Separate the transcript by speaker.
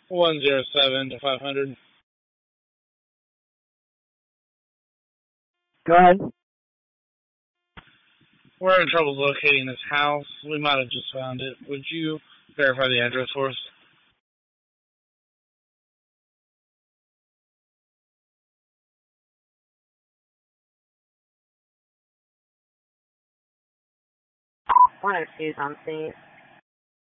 Speaker 1: 107 to 500.
Speaker 2: Go ahead.
Speaker 1: We're in trouble locating this house. We might have just found it. Would you verify the address for us?
Speaker 2: One or two's on scene.